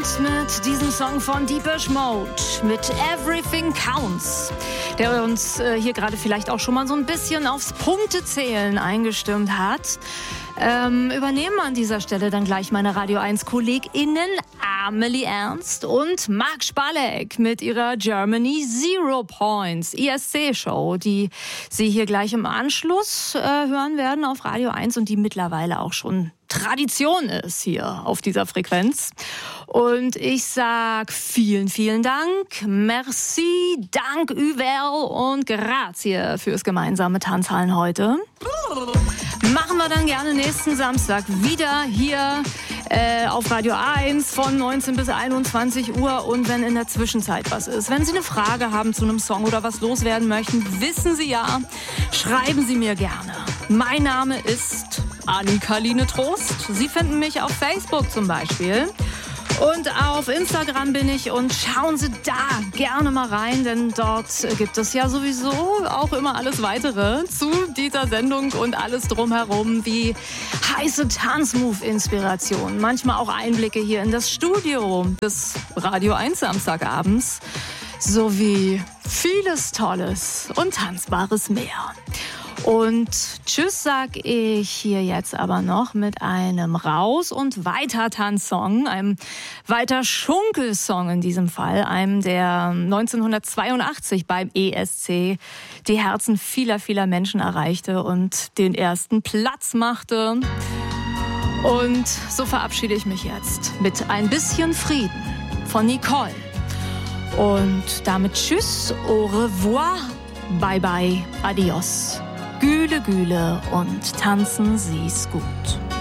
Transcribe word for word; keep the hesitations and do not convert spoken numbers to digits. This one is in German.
mit diesem Song von Depeche Mode, mit Everything Counts, der uns äh, hier gerade vielleicht auch schon mal so ein bisschen aufs Punktezählen eingestimmt hat. Ähm, übernehmen an dieser Stelle dann gleich meine Radio eins KollegInnen Amelie Ernst und Marc Spalleck mit ihrer Germany Zero Points I S C-Show, die Sie hier gleich im Anschluss äh, hören werden auf Radio eins und die mittlerweile auch schon Tradition ist hier auf dieser Frequenz. Und ich sag vielen, vielen Dank, merci, dank über und grazie fürs gemeinsame Tanzhallen heute. Machen wir dann gerne nächsten Samstag wieder hier äh, auf Radio eins von neunzehn bis einundzwanzig Uhr. Und wenn in der Zwischenzeit was ist, wenn Sie eine Frage haben zu einem Song oder was loswerden möchten, wissen Sie ja, schreiben Sie mir gerne. Mein Name ist Annika-Line Trost. Sie finden mich auf Facebook zum Beispiel. Und auf Instagram bin ich und schauen Sie da gerne mal rein, denn dort gibt es ja sowieso auch immer alles Weitere zu dieser Sendung und alles drumherum wie heiße Tanzmove-Inspirationen, manchmal auch Einblicke hier in das Studio des Radio eins Samstagabends sowie vieles Tolles und Tanzbares mehr. Und tschüss sag ich hier jetzt aber noch mit einem Raus- und Weiter-Tanzsong, einem Weiter-Schunkel-Song in diesem Fall, einem, der neunzehnhundertzweiundachtzig beim E S C die Herzen vieler, vieler Menschen erreichte und den ersten Platz machte. Und so verabschiede ich mich jetzt mit ein bisschen Frieden von Nicole. Und damit tschüss, au revoir, bye bye, adios. Güle, Güle und tanzen Sie's gut.